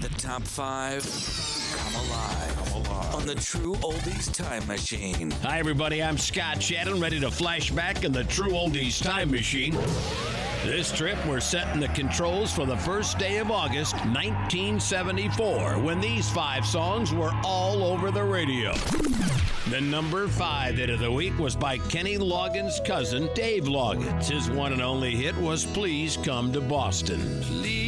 The top 5 come alive on the True Oldies Time Machine. Hi, everybody. I'm Scott Shannon, ready to flash back in the True Oldies Time Machine. This trip, we're setting the controls for the first day of August, 1974, when these 5 songs were all over the radio. The number 5 hit of the week was by Kenny Loggins' cousin, Dave Loggins. His one and only hit was Please Come to Boston. Please